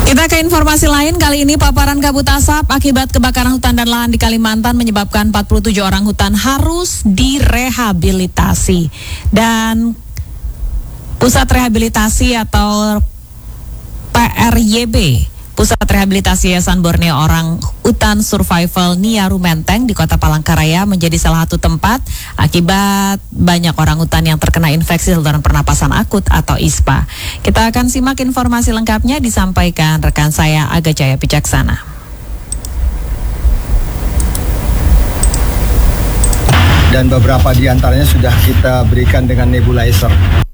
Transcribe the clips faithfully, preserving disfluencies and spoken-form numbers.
Kita ke informasi lain, kali ini paparan kabut asap akibat kebakaran hutan dan lahan di Kalimantan menyebabkan empat puluh tujuh orang hutan harus direhabilitasi. Dan Pusat Rehabilitasi atau P R Y B, Pusat Rehabilitasi Yayasan Borneo Orang Hutan Survival Niaru Menteng di Kota Palangkaraya menjadi salah satu tempat akibat banyak orang hutan yang terkena infeksi saluran pernapasan akut atau I S P A. Kita akan simak informasi lengkapnya disampaikan rekan saya Aga Jaya Pijaksana. Dan beberapa di antaranya sudah kita berikan dengan nebulizer.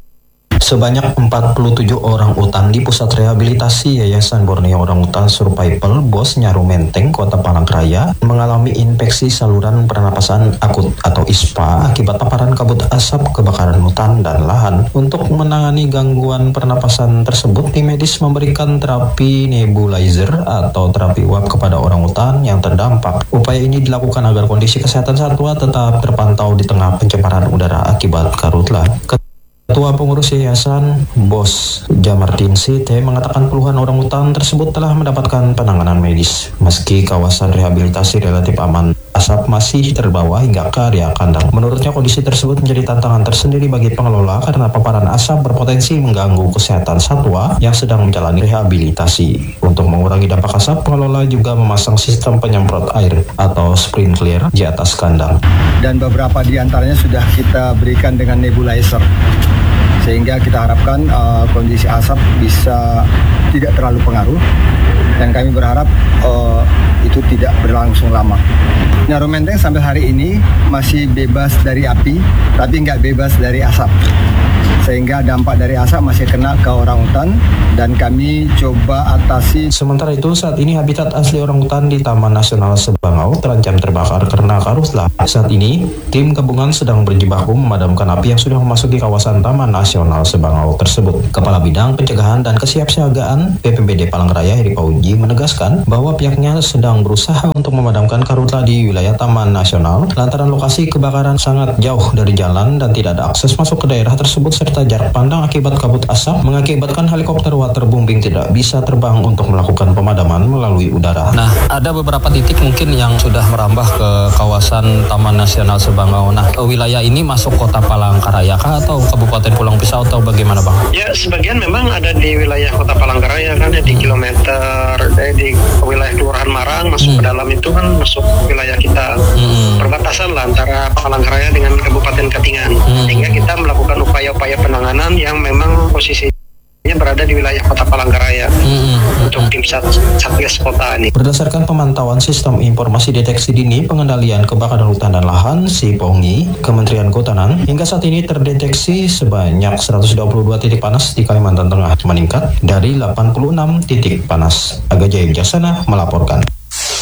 Sebanyak empat puluh tujuh orang utan di Pusat Rehabilitasi Yayasan Borneo Orang Hutan Survival Bos Nyaru Menteng, Kota Palangkaraya mengalami infeksi saluran pernapasan akut atau I S P A akibat paparan kabut asap kebakaran hutan dan lahan. Untuk menangani gangguan pernapasan tersebut, tim medis memberikan terapi nebulizer atau terapi uap kepada orang hutan yang terdampak. Upaya ini dilakukan agar kondisi kesehatan satwa tetap terpantau di tengah pencemaran udara akibat karhutla. Ketua Pengurus Yayasan Bos Jamartin C T mengatakan puluhan orang hutan tersebut telah mendapatkan penanganan medis. Meski kawasan rehabilitasi relatif aman, asap masih terbawa hingga ke area kandang. Menurutnya kondisi tersebut menjadi tantangan tersendiri bagi pengelola karena paparan asap berpotensi mengganggu kesehatan satwa yang sedang menjalani rehabilitasi. Untuk mengurangi dampak asap, pengelola juga memasang sistem penyemprot air atau sprinkler di atas kandang. Dan beberapa di antaranya sudah kita berikan dengan nebulizer. Sehingga kita harapkan uh, kondisi asap bisa tidak terlalu pengaruh dan kami berharap uh, itu tidak berlangsung lama. Nyaru Menteng sampai hari ini masih bebas dari api, tapi nggak bebas dari asap. Sehingga dampak dari asap masih kena ke orang hutan dan kami coba atasi. Sementara itu saat ini habitat asli orang hutan di Taman Nasional Sebangau terancam terbakar karena karhutla. Saat ini tim gabungan sedang berjibaku memadamkan api yang sudah memasuki kawasan Taman Nasional Sebangau tersebut. Kepala Bidang Pencegahan dan Kesiapsiagaan B P B D Palangkaraya Heri Pauji menegaskan bahwa pihaknya sedang berusaha untuk memadamkan karhutla di wilayah Taman Nasional lantaran lokasi kebakaran sangat jauh dari jalan dan tidak ada akses masuk ke daerah tersebut serta jarak pandang akibat kabut asap mengakibatkan helikopter waterbombing tidak bisa terbang untuk melakukan pemadaman melalui udara. Nah, ada beberapa titik mungkin yang sudah merambah ke kawasan Taman Nasional Sebangau. Nah, wilayah ini masuk Kota Palangkaraya kah atau Kabupaten Pulang Pisau atau bagaimana, Bang? Ya, sebagian memang ada di wilayah Kota Palangkaraya kan, ya, di kilometer eh, di wilayah Kelurahan Marang masuk hmm. ke dalam itu kan masuk wilayah kita. Hmm. Perbatasan lah antara Palangkaraya dengan Kabupaten Katingan. Hmm. Sehingga kita melakukan upaya-upaya penanganan yang memang posisinya berada di wilayah Kota Palangkaraya hmm. untuk tim Satgas Kota ini. Berdasarkan pemantauan Sistem Informasi Deteksi Dini Pengendalian Kebakaran Hutan dan Lahan (SIPONGI) Kementerian Kehutanan, hingga saat ini terdeteksi sebanyak seratus dua puluh dua titik panas di Kalimantan Tengah, meningkat dari delapan puluh enam titik panas. Aga Jaya Pijaksana melaporkan.